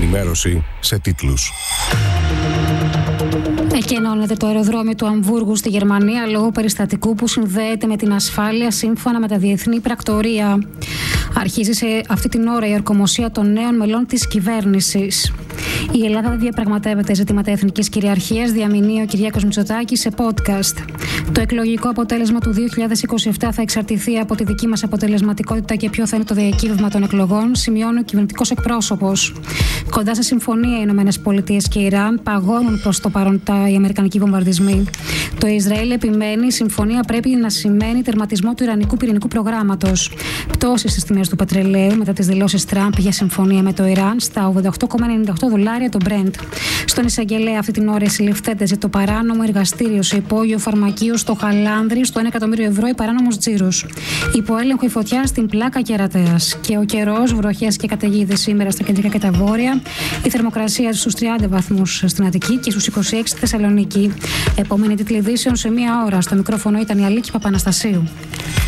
ενημέρωση σε τίτλους. Εκενώνεται το αεροδρόμιο του Αμβούργου στη Γερμανία λόγω περιστατικού που συνδέεται με την ασφάλεια σύμφωνα με τα διεθνή πρακτορία. Αρχίζει σε αυτή την ώρα η ορκομοσία των νέων μελών της κυβέρνησης. Η Ελλάδα δεν διαπραγματεύεται ζητήματα εθνικής κυριαρχίας, διαμηνύει ο Κυριάκος Μητσοτάκης σε podcast. Το εκλογικό αποτέλεσμα του 2027 θα εξαρτηθεί από τη δική μας αποτελεσματικότητα και ποιο θα είναι το διακύβευμα των εκλογών, σημειώνει ο κυβερνητικός εκπρόσωπος. Κοντά σε συμφωνία οι ΗΠΑ και Ιράν, παγώνουν προς το παρόν οι αμερικανικοί βομβαρδισμοί. Το Ισραήλ επιμένει η συμφωνία πρέπει να σημαίνει τερματισμό του ιρανικού πυρηνικού προγράμματος. Πτώση στις τιμές του πετρελαίου μετά τις δηλώσεις Τραμπ για συμφωνία με το Ιράν στα $88,98 το Brent. Στον εισαγγελέα αυτή την ώρα οι συλληφθέντες για το παράνομο εργαστήριο σε υπόγειο φαρμακείο στο Χαλάνδρι στο 1 εκατομμύριο ευρώ η παράνομος τζίρος. Υποέλεγχο η φωτιά στην Πλάκα Κερατέας. Και ο καιρός, βροχές και καταιγίδες σήμερα στα κεντρικά και τα βόρεια. Η θερμοκρασία στους 30 βαθμούς στην Αττική και στους 26 στη Θεσσαλονίκη. Επόμενη τίτλη ειδήσεων σε μία ώρα. Στο μικρόφωνο ήταν η Αλίκη Παπαναστασίου.